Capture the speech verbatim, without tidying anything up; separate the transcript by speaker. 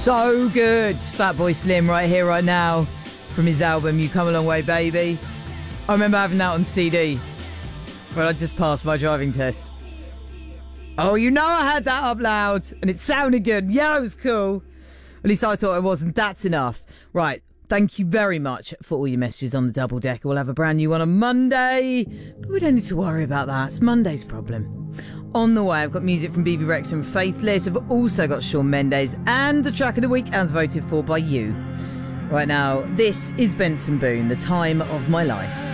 Speaker 1: So good. Fatboy Slim right here, right now, from his album You Come a Long Way, Baby. I remember having that on C D when I just passed my driving test. Oh, you know I had that up loud and it sounded good. Yeah, it was cool. At least I thought it was, and that's enough. Right, thank you very much for all your messages on the double decker. We'll have a brand new one on Monday, but we don't need to worry about that. It's Monday's problem. On the way, I've got music from B B Rex and Faithless. I've also got Shawn Mendes and the track of the week as voted for by you. Right now, this is Benson Boone, The Time of My Life.